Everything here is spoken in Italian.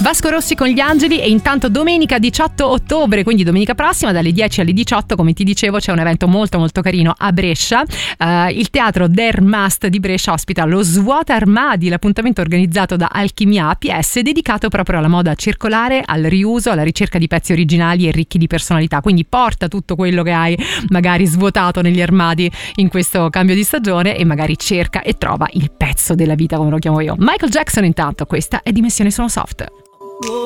Vasco Rossi con Gli Angeli. E intanto domenica 18 ottobre, quindi domenica prossima, dalle 10 alle 18, come ti dicevo, c'è un evento molto molto carino a Brescia. Il teatro Der Mast di Brescia ospita lo Svuota Armadi, l'appuntamento organizzato da Alchimia APS, dedicato proprio alla moda circolare, al riuso, alla ricerca di pezzi originali e ricchi di personalità. Quindi porta tutto quello che hai magari svuotato negli armadi in questo cambio di stagione e magari cerca e trova il pezzo della vita, come lo chiamo io. Michael Jackson intanto, questa è Dimensione Sono Soft.